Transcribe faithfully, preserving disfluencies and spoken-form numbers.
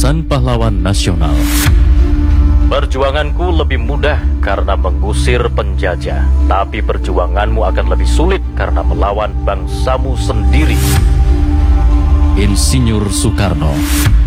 Yayasan Pahlawan Nasional. Perjuanganku lebih mudah karena mengusir penjajah, tapi perjuanganmu akan lebih sulit karena melawan bangsamu sendiri. Insinyur Soekarno.